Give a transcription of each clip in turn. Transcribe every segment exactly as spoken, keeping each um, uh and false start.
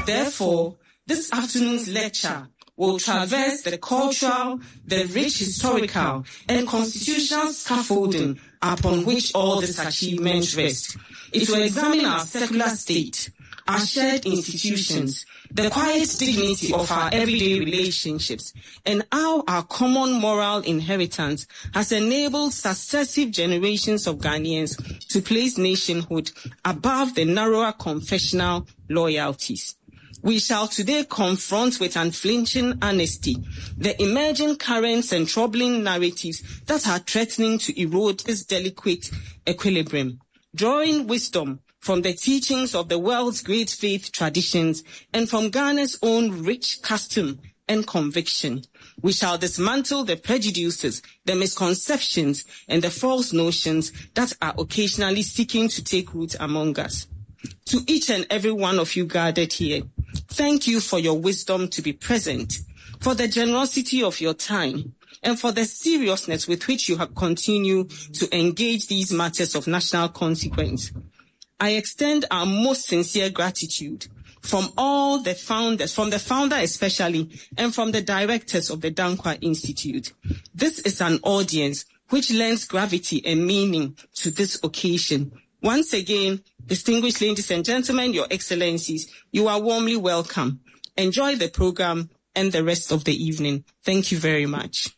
Therefore, this afternoon's lecture will traverse the cultural, the rich historical, and constitutional scaffolding upon which all these achievements rest. It will examine our secular state, our shared institutions, the quiet dignity of our everyday relationships, and how our common moral inheritance has enabled successive generations of Ghanaians to place nationhood above the narrower confessional loyalties. We shall today confront with unflinching honesty the emerging currents and troubling narratives that are threatening to erode this delicate equilibrium, drawing wisdom from the teachings of the world's great faith traditions and from Ghana's own rich custom and conviction. We shall dismantle the prejudices, the misconceptions, and the false notions that are occasionally seeking to take root among us. To each and every one of you gathered here, thank you for your wisdom to be present, for the generosity of your time, and for the seriousness with which you have continued to engage these matters of national consequence. I extend our most sincere gratitude from all the founders, from the founder especially, and from the directors of the Dankwa Institute. This is an audience which lends gravity and meaning to this occasion. Once again, distinguished ladies and gentlemen, your excellencies, you are warmly welcome. Enjoy the program and the rest of the evening. Thank you very much.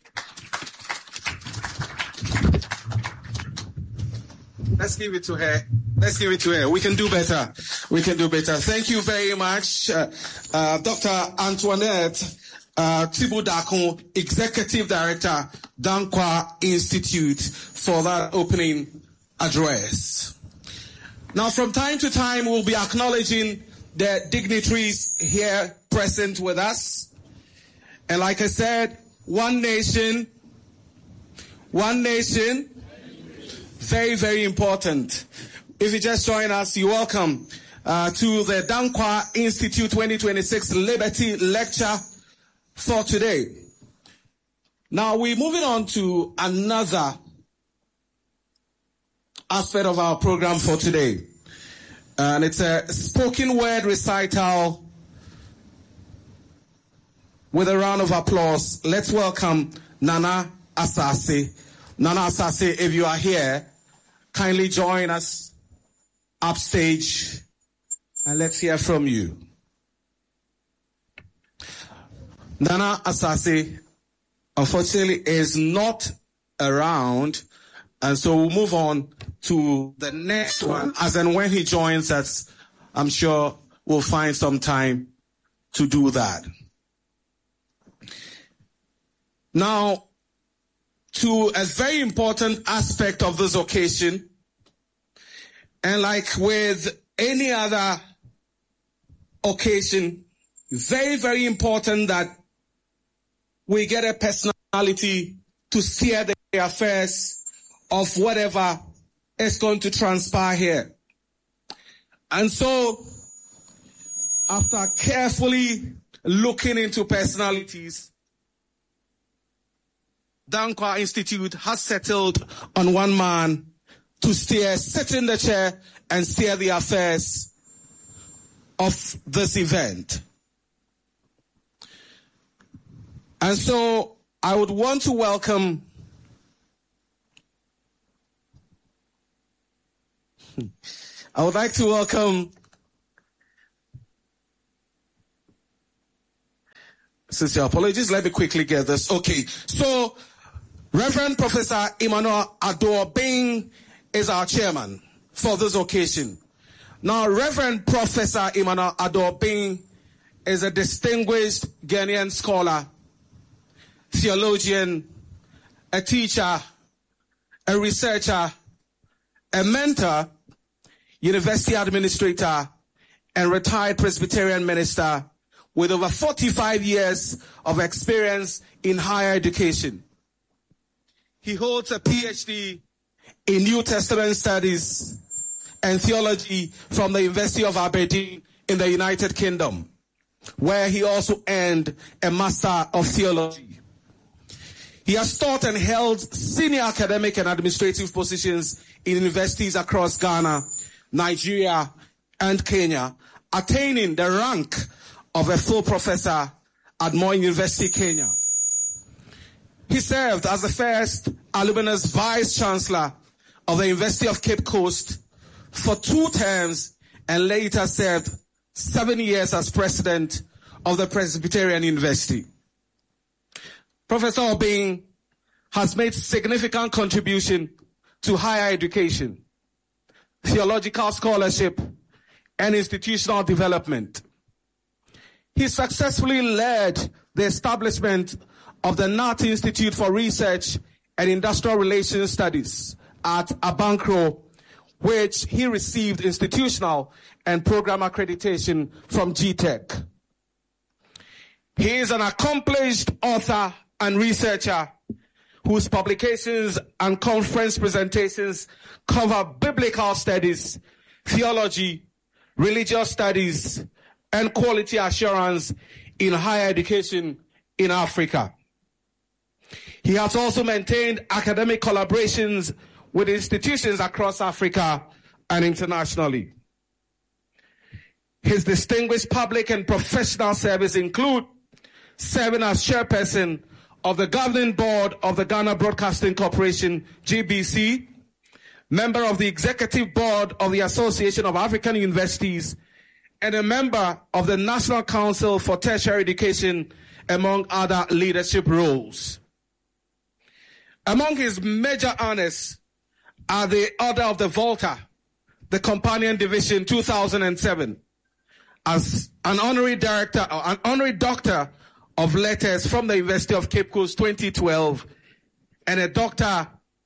Let's give it to her. Let's give it to her. We can do better. We can do better. Thank you very much, uh, uh, Doctor Antoinette uh, Tibudakun, Executive Director, Dankwa Institute, for that opening address. Now, from time to time, we'll be acknowledging the dignitaries here present with us. And like I said, one nation, one nation, very, very important. If you just join us, you're welcome uh, to the Dankwa Institute twenty twenty-six Liberty Lecture for today. Now, we're moving on to another aspect of our program for today. And it's a spoken word recital with a round of applause. Let's welcome Nana Asase. Nana Asase, if you are here, kindly join us upstage and let's hear from you. Nana Asase, unfortunately, is not around, and so we'll move on to the next one. As and when he joins us, I'm sure we'll find some time to do that. Now, to a very important aspect of this occasion, and like with any other occasion, very, very important that we get a personality to steer the affairs of whatever is going to transpire here. And so, after carefully looking into personalities, Dankwa Institute has settled on one man to steer, sit in the chair and steer the affairs of this event. And so I would want to welcome I would like to welcome Sincere apologies, let me quickly get this. Okay, so Reverend Professor Emmanuel Addo-Bing is our chairman for this occasion. Now, Reverend Professor Emmanuel Addo-Bing is a distinguished Ghanaian scholar, theologian, a teacher, a researcher, a mentor, university administrator, and retired Presbyterian minister with over forty-five years of experience in higher education. He holds a P H D in New Testament Studies and Theology from the University of Aberdeen in the United Kingdom, where he also earned a Master of Theology. He has taught and held senior academic and administrative positions in universities across Ghana, Nigeria, and Kenya, attaining the rank of a full professor at Moi University, Kenya. He served as the first alumnus vice-chancellor of the University of Cape Coast for two terms and later served seven years as president of the Presbyterian University. Professor Obeng has made significant contribution to higher education, theological scholarship, and institutional development. He successfully led the establishment of the N A T Institute for Research and Industrial Relations Studies at Abankro, which he received institutional and program accreditation from G TEC. He is an accomplished author and researcher whose publications and conference presentations cover biblical studies, theology, religious studies, and quality assurance in higher education in Africa. He has also maintained academic collaborations with institutions across Africa and internationally. His distinguished public and professional service include serving as chairperson of the governing board of the Ghana Broadcasting Corporation, G B C, member of the executive board of the Association of African Universities, and a member of the National Council for Tertiary Education, among other leadership roles. Among his major honors are the Order of the Volta, the Companion Division two thousand seven, as an honorary director, or an honorary doctor of letters from the University of Cape Coast twenty twelve, and a doctor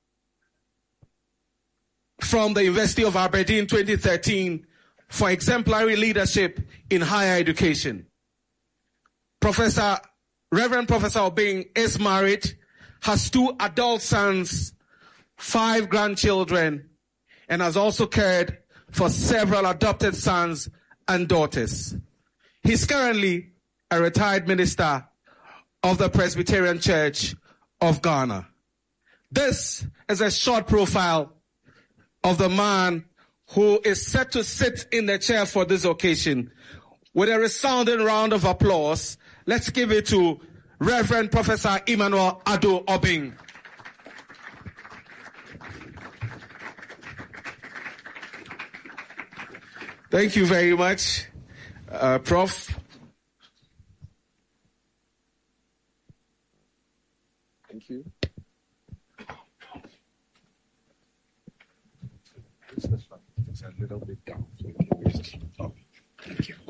from the University of Aberdeen twenty thirteen for exemplary leadership in higher education. Professor, Reverend Professor Obeng is married, has two adult sons, five grandchildren, and has also cared for several adopted sons and daughters. He's currently a retired minister of the Presbyterian Church of Ghana. This is a short profile of the man who is set to sit in the chair for this occasion. With a resounding round of applause, let's give it to Reverend Professor Emmanuel Ado Obeng. Thank you very much, uh, Prof Thank you. It's a little bit down. So oh, thank you.